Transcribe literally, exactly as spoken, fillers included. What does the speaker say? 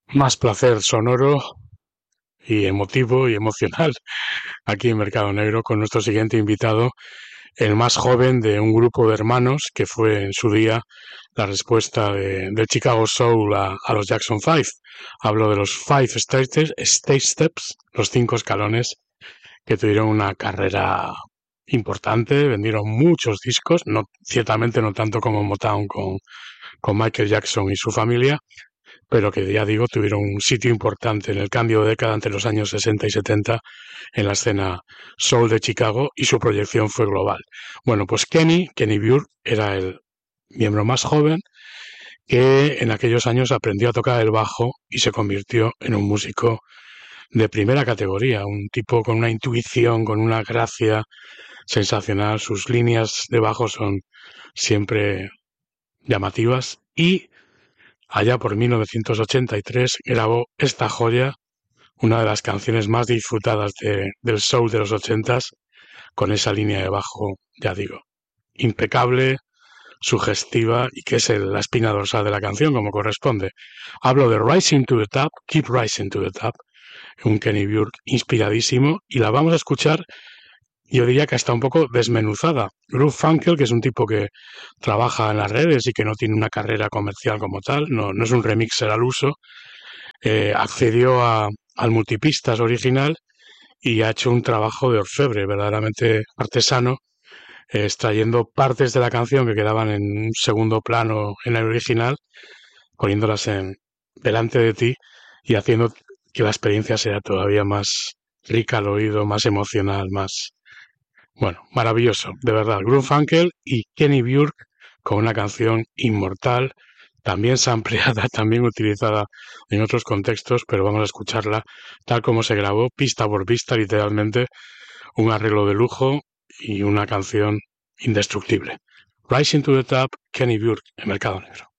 Más placer sonoro y emotivo y emocional aquí en Mercado Negro con nuestro siguiente invitado, el más joven de un grupo de hermanos que fue en su día la respuesta de, de Chicago Soul a, a los Jackson Five. Hablo de los Five Stage, Stage Steps, los cinco escalones que tuvieron una carrera importante, vendieron muchos discos, no, ciertamente no tanto como Motown con, con Michael Jackson y su familia, pero que ya digo, tuvieron un sitio importante en el cambio de década entre los años sesenta y setenta en la escena soul de Chicago y su proyección fue global. Bueno, pues Kenny, Kenny Burke, era el miembro más joven que en aquellos años aprendió a tocar el bajo y se convirtió en un músico de primera categoría, un tipo con una intuición, con una gracia sensacional. Sus líneas de bajo son siempre llamativas y allá por mil novecientos ochenta y tres grabó esta joya, una de las canciones más disfrutadas de, del soul de los ochentas, con esa línea de bajo, ya digo, impecable, sugestiva y que es el, la espina dorsal de la canción como corresponde. Hablo de Rising to the Top, Keep Rising to the Top, un Kenny Burke inspiradísimo, y la vamos a escuchar, yo diría que está un poco desmenuzada. Groove Funkel, que es un tipo que trabaja en las redes y que no tiene una carrera comercial como tal, no, no es un remixer al uso, eh, accedió a, al multipistas original y ha hecho un trabajo de orfebre verdaderamente artesano, eh, extrayendo partes de la canción que quedaban en un segundo plano en el original, poniéndolas en delante de ti y haciendo que la experiencia sea todavía más rica al oído, más emocional, más... Bueno, maravilloso, de verdad. Groove Funkel y Kenny Burke con una canción inmortal, también sampleada, también utilizada en otros contextos, pero vamos a escucharla tal como se grabó, pista por pista, literalmente, un arreglo de lujo y una canción indestructible. Rising to the Top, Kenny Burke, en Mercado Negro.